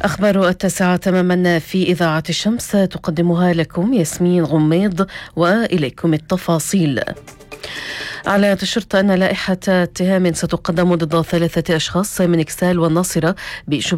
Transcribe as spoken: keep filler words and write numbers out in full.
أخبار التاسعة تماما في إذاعة الشمس تقدمها لكم ياسمين غميض، وإليكم التفاصيل. أعلنت الشرطة أن لائحة اتهام ستقدم ضد ثلاثة أشخاص من إكسال والناصرة بشبهة